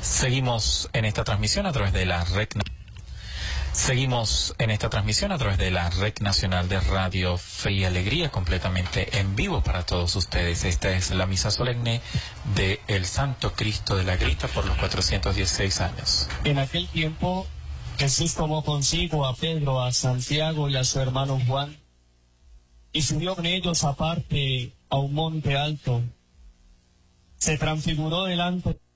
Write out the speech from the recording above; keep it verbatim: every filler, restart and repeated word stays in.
Seguimos en esta transmisión a través de la red. Seguimos en esta transmisión a través de la Red Nacional de Radio Fe y Alegría, completamente en vivo para todos ustedes. Esta es la misa solemne de el Santo Cristo de la Grita por los cuatrocientos dieciséis años. En aquel tiempo, Jesús tomó consigo a Pedro, a Santiago y a su hermano Juan, y subió con ellos aparte a un monte alto. Se transfiguró delante